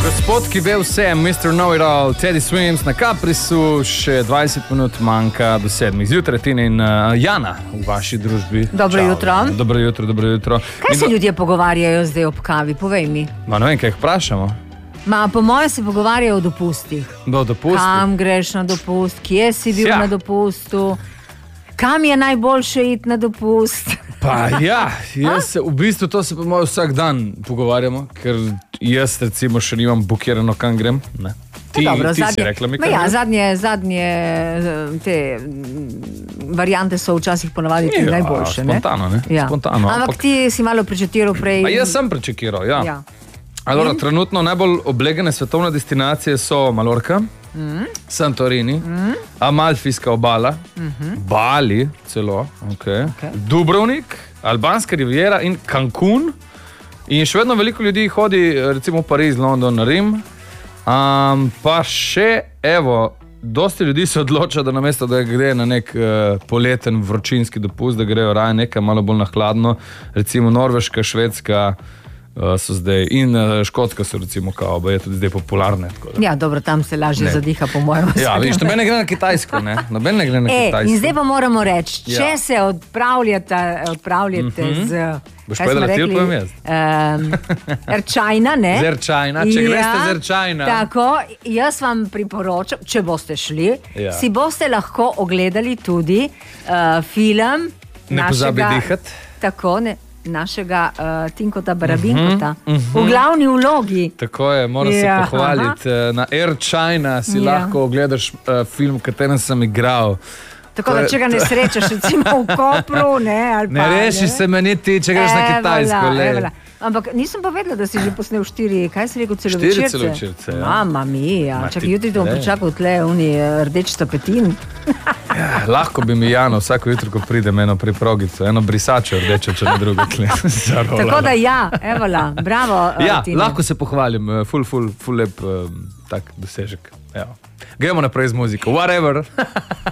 Gospod, ki ve vse, Mr. Know-it-all, Teddy Swims na Caprisu, še 20 minut manjka do 7. Zjutraj Tina in Jana v vaši družbi. Dobro jutro. Dobro jutro, dobro jutro. Kaj se ljudje pogovarjajo zdaj ob kavi? Povej mi. Ma ne vem, kaj jih vprašamo. Po mojem se pogovarjajo o dopustih. Do dopusti. Kam greš na dopust, kje si bil na dopustu, kam je najboljše iti na dopust. Pa ja, v bistvu to se pa malo vsak dan pogovarjamo, ker jaz recimo še nimam bukirano, kam grem. Ne. Ti si rekla mi, kaj? Zadnje te variante so včasih ponavadi tudi najboljše. Spontano, ne? Ja. Spontano. Ampak ti si malo prečekiral prej. A jaz sem prečekiral, ja. Allora, trenutno najbolj oblegane svetovne destinacije so Malorka, Santorini, Amalfijska obala, Bali celo, Dubrovnik, Albanska riviera in Cancun. In še vedno veliko ljudi hodi recimo v Pariz, London, Rim. Pa še, dosti ljudi se odloča, da namesto da gre na nek poleten vročinski dopust, da grejo raje nekaj malo bolj na hladno, recimo Norveška, Švedska, so zdaj in Škotska so recimo je tudi zdaj popularne. Ja, dobro, tam se lažje zadiha po mojem. Ja, vidiš, noben ne gre na Kitajsko, ne? Noben ne gre na Kitajsko. In zdaj pa moramo reči, če se odpravljate z... Boš povedala ti, povem jaz? Erčajna, ne? Z Erčajna, če greste z Erčajna. Tako, jaz vam priporočam, če boste šli, si boste lahko ogledali tudi film Ne pozabi dihati. Tako, našega Tinkota Barabinkota v glavni vlogi. Tako je, moram se pohvaliti. Na Air China si lahko ogledaš film, v katerem sem igral. Tako da, če ga ne srečaš, recimo v Kopru, ali pa... Ne reši se me niti, če greš na Kitajsko. Ampak nisem pa vedela, da si že posnel 4, kaj si rekel, celovečerce? 4 celovečerce, ja. Mama mija, čakaj, jutri te bom počakal tle, rdeč tapetin. Ja, lahko bi mi Jano vsako jutro, ko pridem, eno priprogico, eno brisačo rdečo, če ne drugo tle. Tako da evola, bravo, ja, Tine. Lahko se pohvalim, ful lep tak dosežek. Gremo naprej z muziko, whatever.